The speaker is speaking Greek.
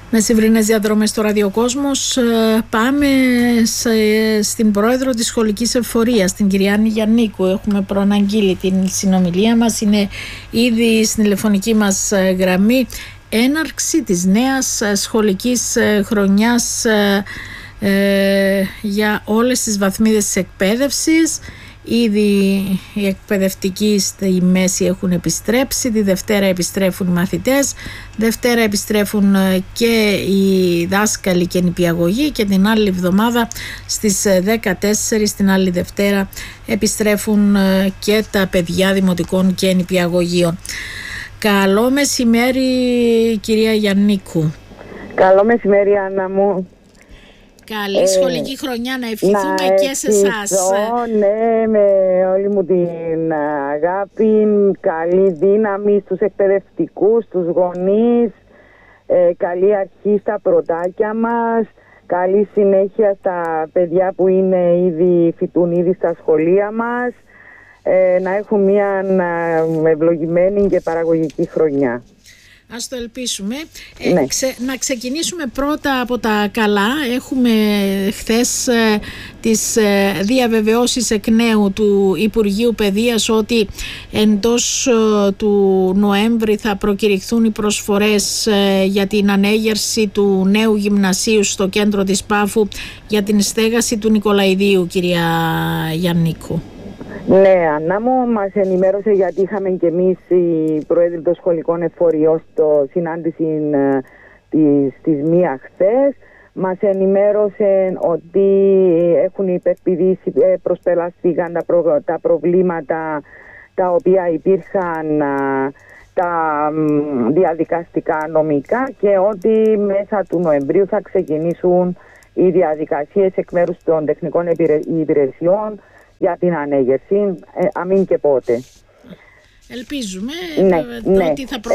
Μεσημβρινές διαδρομές στο Ραδιοκόσμος. Πάμε στην πρόεδρο της Σχολικής Εφορίας, την κυρία Άννη Γιαννίκου. Έχουμε προαναγγείλει την συνομιλία μας. Είναι ήδη στην τηλεφωνική μας γραμμή. Έναρξη της νέας σχολικής χρονιάς για όλες τις βαθμίδες της εκπαίδευσης. Ήδη οι εκπαιδευτικοί στη μέση έχουν επιστρέψει, τη Δευτέρα επιστρέφουν οι μαθητές, Δευτέρα επιστρέφουν και οι δάσκαλοι και νηπιαγωγοί και την άλλη εβδομάδα στις 14, την άλλη Δευτέρα, επιστρέφουν και τα παιδιά δημοτικών και νηπιαγωγείων. Καλό μεσημέρι, κυρία Γιαννίκου. Καλό μεσημέρι, Άννα μου. Καλή σχολική χρονιά να ευχηθούμε και σε εσάς. Ναι, με όλη μου την αγάπη, καλή δύναμη στους εκπαιδευτικούς, στους γονείς, καλή αρχή στα πρωτάκια μας, καλή συνέχεια στα παιδιά που φοιτούν ήδη στα σχολεία μας, να έχουν μια ευλογημένη και παραγωγική χρονιά. Ας το ελπίσουμε. Ναι. Να ξεκινήσουμε πρώτα από τα καλά. Έχουμε χθες τις διαβεβαιώσεις εκ νέου του Υπουργείου Παιδείας ότι εντός του Νοέμβρη θα προκηρυχθούν οι προσφορές για την ανέγερση του νέου γυμνασίου στο κέντρο της Πάφου για την στέγαση του Νικολαηδίου, κυρία Γιαννίκου. Ναι, Ανά μου, μας ενημέρωσε, γιατί είχαμε και εμείς οι πρόεδροι των σχολικών εφοριών στο συνάντηση της μία χθες. Μας ενημέρωσε ότι έχουν υπερπηδήσει, προσπελαστήκαν τα προβλήματα τα οποία υπήρχαν, τα διαδικαστικά νομικά, και ότι μέσα του Νοεμβρίου θα ξεκινήσουν οι διαδικασίες εκ μέρους των τεχνικών υπηρεσιών για την ανέγερση, αμήν και πότε. Ελπίζουμε ναι. ότι θα